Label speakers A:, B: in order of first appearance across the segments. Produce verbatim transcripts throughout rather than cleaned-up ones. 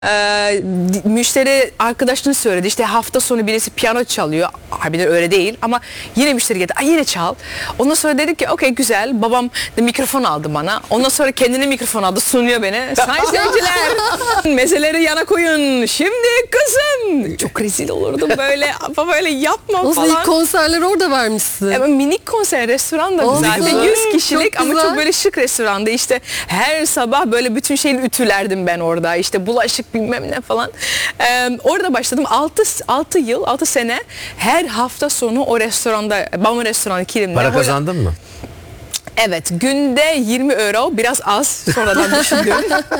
A: Ee, müşteri arkadaşını söyledi, işte hafta sonu birisi piyano çalıyor, harbiden öyle değil ama yine müşteri geldi, ay yine çal. Ondan sonra dedik ki okey güzel, babam da mikrofon aldı bana, ondan sonra kendine mikrofon aldı, sunuyor beni. Sayın seyirciler, mezeleri yana koyun şimdi kızım, çok rezil olurdum böyle ama böyle yapma
B: Olsun,
A: falan.
B: ilk konserleri orada vermişsin.
A: Ama minik konser, restoran da
B: Olsun.
A: zaten yüz kişilik
B: Çok
A: ama
B: güzel.
A: çok böyle şık restoranda, işte her sabah böyle bütün şeyi ütülerdim ben orada, işte bulaşık bilmem ne falan. Ee, orada başladım altı yıl, altı sene her hafta sonu o restoranda, Bama restoranı Kilim'de.
C: Para kazandın mı?
A: Evet, günde yirmi euro, biraz az, sonradan düşündüm.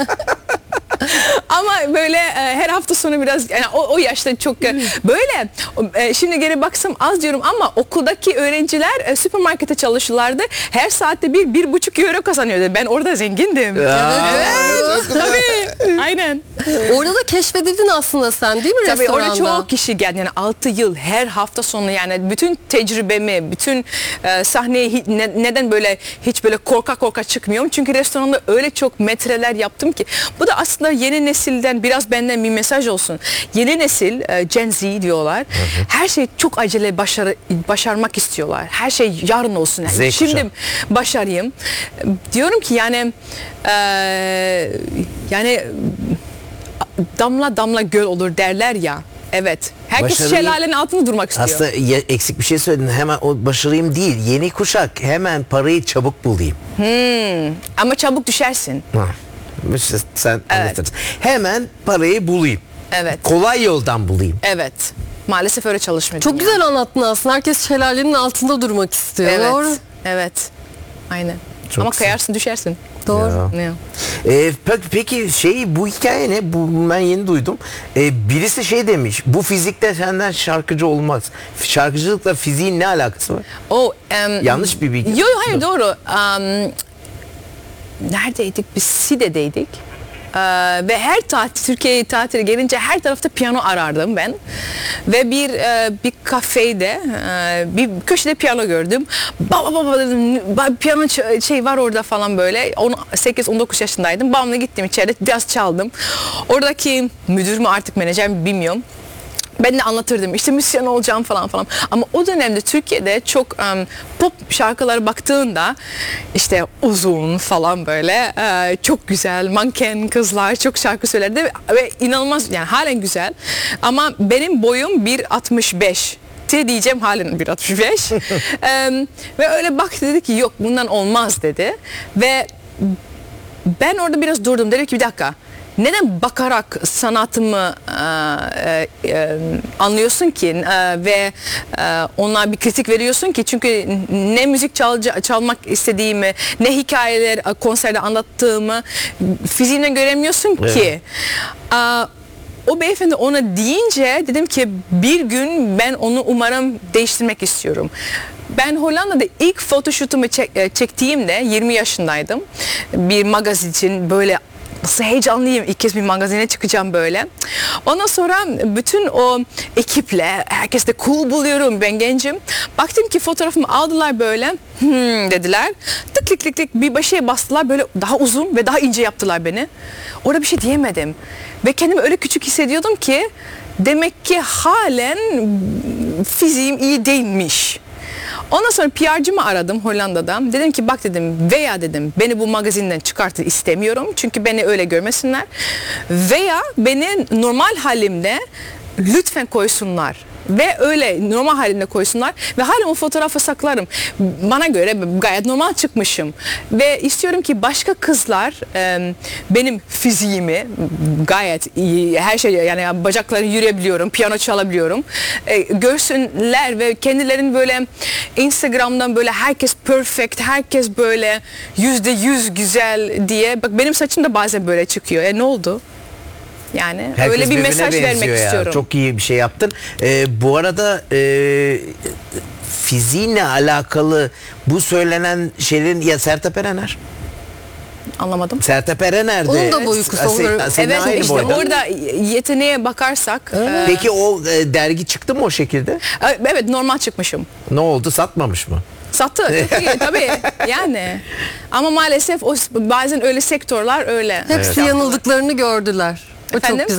A: Ama böyle e, her hafta sonu biraz, yani o, o yaşta çok e, böyle e, şimdi geri baksam az diyorum ama okuldaki öğrenciler e, süpermarkete çalışırlardı. Her saatte bir, bir buçuk euro kazanıyordu. Ben orada zengindim.
C: Ya.
A: Evet, tabii. Aynen.
B: Orada da keşfedildin aslında sen, değil mi,
A: Tabii
B: restoranda?
A: orada çok kişi geldi, yani altı yıl her hafta sonu, yani bütün tecrübemi, bütün e, sahneye hi- ne- neden böyle hiç böyle korka korka çıkmıyorum, çünkü restoranda öyle çok metreler yaptım ki. Bu da aslında yeni nesilden biraz benden bir mesaj olsun. Yeni nesil, e, Gen Z diyorlar, hı hı. her şeyi çok acele başarı, başarmak istiyorlar, her şey yarın olsun, yani. Şimdi başarayım diyorum ki, yani e, yani damla damla göl olur derler ya. Evet. Herkes
C: Başarıyı,
A: şelalenin altında durmak istiyor.
C: Aslında ya, eksik bir şey söyledin. Hemen o başarayım değil. Yeni kuşak hemen parayı çabuk bulayım.
A: Hmm, ama çabuk düşersin.
C: Ha. İşte sen
A: Evet.
C: anlatırsın. Hemen parayı bulayım.
A: Evet.
C: Kolay yoldan bulayım.
A: Evet. Maalesef öyle çalışmıyor.
B: Çok
A: dünya.
B: güzel anlattın aslında. Herkes şelalenin altında durmak istiyor.
A: Evet.
B: Doğru.
A: Evet. Aynen.
C: Çok
A: ama
C: güzel.
A: kayarsın, düşersin.
B: Doğru.
C: Ya.
A: Ya.
C: Ee, peki, peki şey, bu hikaye ne? Bu, ben yeni duydum. Ee, birisi şey demiş. Bu fizikte senden şarkıcı olmaz. Şarkıcılıkla fiziğin ne alakası var?
A: O em,
C: Yanlış bir bilgi.
A: Yok yok, hayır, doğru. Um, neredeydik? Biz Side'deydik. Ee, ve her tatil, Türkiye'ye tatile gelince her tarafta piyano arardım ben. Ve bir e, bir kafede, e, bir köşede piyano gördüm. Baba baba dedim, "Ba- piyano ç- şey var orada" falan böyle. on sekiz on dokuz yaşındaydım. Babamla gittim içeri, biraz çaldım. Oradaki müdür mü artık menajer mi bilmiyorum. Ben de anlatırdım, işte müzisyen olacağım falan falan. Ama o dönemde Türkiye'de çok um, pop şarkılara baktığında, işte uzun falan böyle, e, çok güzel manken kızlar çok şarkı söylerdi ve, ve inanılmaz, yani halen güzel. Ama benim boyum bir altmış beş diyeceğim, halen bir altmış beş. um, ve öyle baktı, dedi ki yok bundan olmaz dedi. Ve ben orada biraz durdum, dedim ki bir dakika. Neden bakarak sanatımı e, e, anlıyorsun ki e, ve e, ona bir kritik veriyorsun ki? Çünkü ne müzik çalca, çalmak istediğimi, ne hikayeler e, konserde anlattığımı fiziğine göremiyorsun ki.
C: Evet.
A: E, o beyefendi ona deyince dedim ki bir gün ben onu umarım değiştirmek istiyorum. Ben Hollanda'da ilk photoshoot'umu çek, çektiğimde yirmi yaşındaydım. Bir magazin için böyle nasıl heyecanlıyım, ilk kez bir magazine çıkacağım böyle. Ondan sonra bütün o ekiple, herkes de cool buluyorum, ben gencim. Baktım ki fotoğrafımı aldılar böyle, hmm dediler. Tık tık tık tık bir başa bastılar, böyle daha uzun ve daha ince yaptılar beni. Orada bir şey diyemedim. Ve kendimi öyle küçük hissediyordum ki demek ki halen fiziğim iyi değilmiş. Ondan sonra P R'cımı aradım Hollanda'da. Dedim ki bak dedim, veya dedim beni bu magazinden çıkartın istemiyorum. Çünkü beni öyle görmesinler. Veya beni normal halimde lütfen koysunlar. Ve öyle normal halinde koysunlar ve hala o fotoğrafı saklarım. Bana göre gayet normal çıkmışım. Ve istiyorum ki başka kızlar e, benim fiziğimi gayet iyi, her şey, yani bacakları yürüyebiliyorum, piyano çalabiliyorum. E, görsünler ve kendilerini böyle Instagram'dan böyle herkes perfect, herkes böyle yüzde yüz güzel diye. Bak benim saçım da bazen böyle çıkıyor. E ne oldu? Yani
C: Herkes
A: öyle bir
C: birbirine
A: mesaj vermek
C: benziyor ya.
A: istiyorum.
C: Çok iyi bir şey yaptın. Ee, bu arada e, fiziğinle alakalı bu söylenen şeylerin, ya Sertab Erener.
A: Anlamadım.
C: Sertab Erener de.
B: Onun da boyu kısa.
C: Se- senin
A: Evet,
C: aynı
A: işte
C: boyda.
A: orada yeteneğe bakarsak e,
C: Peki o e, dergi çıktı mı o şekilde?
A: evet, normal çıkmışım.
C: Ne oldu? Satmamış mı?
A: Sattı. Çok iyi, tabii yani. Ama maalesef o bazen öyle sektörler öyle.
B: Hepsi yanıldıklarını gördüler. O
A: Efendim?
B: çok güzel.